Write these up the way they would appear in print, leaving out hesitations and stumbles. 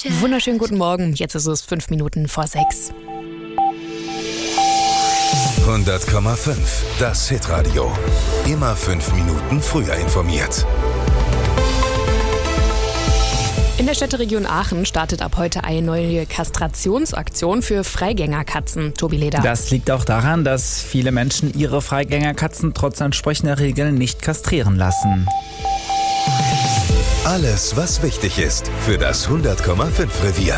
Wunderschönen guten Morgen, jetzt ist es 5 Minuten vor 6. 100,5, das Hitradio. Immer 5 Minuten früher informiert. In der Städteregion Aachen startet ab heute eine neue Kastrationsaktion für Freigängerkatzen. Tobi Leder. Das liegt auch daran, dass viele Menschen ihre Freigängerkatzen trotz entsprechender Regeln nicht kastrieren lassen. Alles, was wichtig ist für das 100,5 Revier.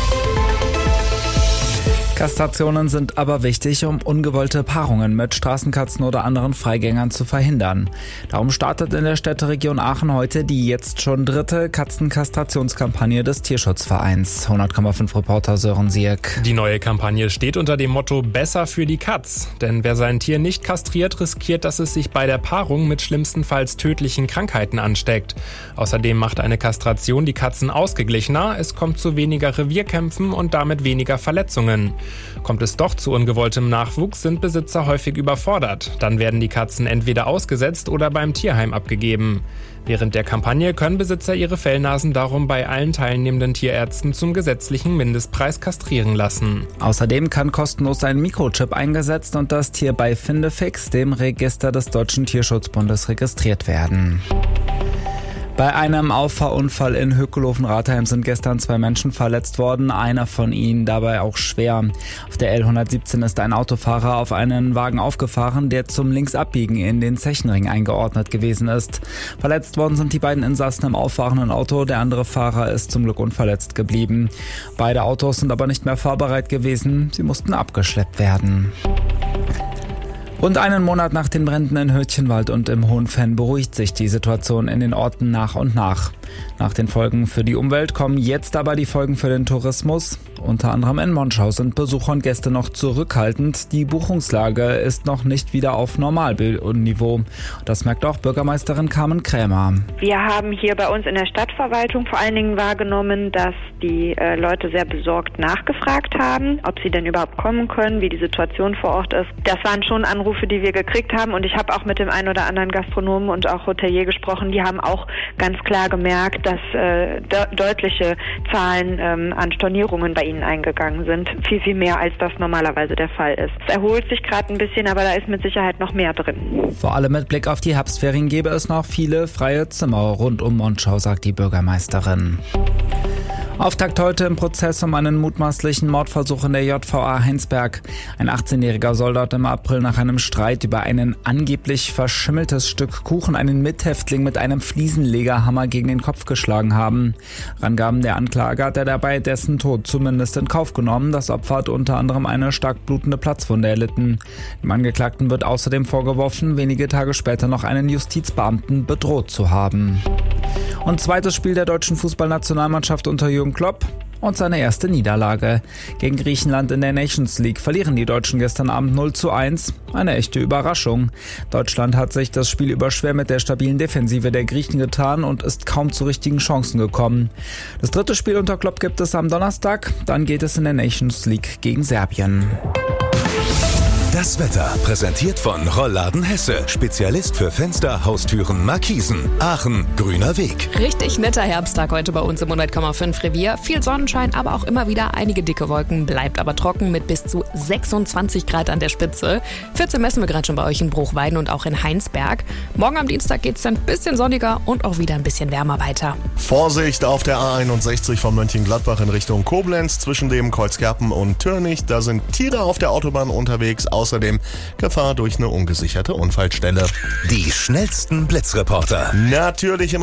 Kastrationen sind aber wichtig, um ungewollte Paarungen mit Straßenkatzen oder anderen Freigängern zu verhindern. Darum startet in der Städteregion Aachen heute die jetzt schon 3. Katzenkastrationskampagne des Tierschutzvereins. 100,5 Reporter Sören Sierk. Die neue Kampagne steht unter dem Motto Besser für die Katz. Denn wer sein Tier nicht kastriert, riskiert, dass es sich bei der Paarung mit schlimmstenfalls tödlichen Krankheiten ansteckt. Außerdem macht eine Kastration die Katzen ausgeglichener, es kommt zu weniger Revierkämpfen und damit weniger Verletzungen. Kommt es doch zu ungewolltem Nachwuchs, sind Besitzer häufig überfordert. Dann werden die Katzen entweder ausgesetzt oder beim Tierheim abgegeben. Während der Kampagne können Besitzer ihre Fellnasen darum bei allen teilnehmenden Tierärzten zum gesetzlichen Mindestpreis kastrieren lassen. Außerdem kann kostenlos ein Mikrochip eingesetzt und das Tier bei Findefix, dem Register des Deutschen Tierschutzbundes, registriert werden. Bei einem Auffahrunfall in Hökelofen-Ratheim sind gestern 2 Menschen verletzt worden, einer von ihnen dabei auch schwer. Auf der L117 ist ein Autofahrer auf einen Wagen aufgefahren, der zum Linksabbiegen in den Zechenring eingeordnet gewesen ist. Verletzt worden sind die beiden Insassen im auffahrenden Auto, der andere Fahrer ist zum Glück unverletzt geblieben. Beide Autos sind aber nicht mehr fahrbereit gewesen, sie mussten abgeschleppt werden. Rund einen Monat nach den Bränden in Hürtchenwald und im Hohenfenn beruhigt sich die Situation in den Orten nach und nach. Nach den Folgen für die Umwelt kommen jetzt aber die Folgen für den Tourismus. Unter anderem in Monschau sind Besucher und Gäste noch zurückhaltend. Die Buchungslage ist noch nicht wieder auf Normalniveau. Das merkt auch Bürgermeisterin Carmen Krämer. Wir haben hier bei uns in der Stadtverwaltung vor allen Dingen wahrgenommen, dass die Leute sehr besorgt nachgefragt haben, ob sie denn überhaupt kommen können, wie die Situation vor Ort ist. Das waren schon Anrufe, die wir gekriegt haben, und ich habe auch mit dem einen oder anderen Gastronomen und auch Hotelier gesprochen. Die haben auch ganz klar gemerkt, dass deutliche Zahlen an Stornierungen bei ihnen eingegangen sind. Viel, viel mehr, als das normalerweise der Fall ist. Es erholt sich gerade ein bisschen, aber da ist mit Sicherheit noch mehr drin. Vor allem mit Blick auf die Herbstferien gäbe es noch viele freie Zimmer rund um Monschau, sagt die Bürgermeisterin. Auftakt heute im Prozess um einen mutmaßlichen Mordversuch in der JVA Heinsberg. Ein 18-Jähriger soll dort im April nach einem Streit über ein angeblich verschimmeltes Stück Kuchen einen Mithäftling mit einem Fliesenlegerhammer gegen den Kopf geschlagen haben. Nach Angaben der Anklage hat er dabei dessen Tod zumindest in Kauf genommen. Das Opfer hat unter anderem eine stark blutende Platzwunde erlitten. Dem Angeklagten wird außerdem vorgeworfen, wenige Tage später noch einen Justizbeamten bedroht zu haben. Und zweites Spiel der deutschen Fußballnationalmannschaft unter Jürgen Klopp und seine erste Niederlage. Gegen Griechenland in der Nations League verlieren die Deutschen gestern Abend 0:1. Eine echte Überraschung. Deutschland hat sich das Spiel über schwer mit der stabilen Defensive der Griechen getan und ist kaum zu richtigen Chancen gekommen. Das 3. Spiel unter Klopp gibt es am Donnerstag. Dann geht es in der Nations League gegen Serbien. Das Wetter präsentiert von Rollladen Hesse. Spezialist für Fenster, Haustüren, Markisen. Aachen, grüner Weg. Richtig netter Herbsttag heute bei uns im 100,5 Revier. Viel Sonnenschein, aber auch immer wieder einige dicke Wolken. Bleibt aber trocken mit bis zu 26 Grad an der Spitze. 14 messen wir gerade schon bei euch in Bruchweiden und auch in Heinsberg. Morgen am Dienstag geht es dann ein bisschen sonniger und auch wieder ein bisschen wärmer weiter. Vorsicht auf der A61 von Mönchengladbach in Richtung Koblenz zwischen dem Kreuzkerpen und Türnich. Da sind Tiere auf der Autobahn unterwegs. Außerdem Gefahr durch eine ungesicherte Unfallstelle. Die schnellsten Blitzreporter. Natürlich immer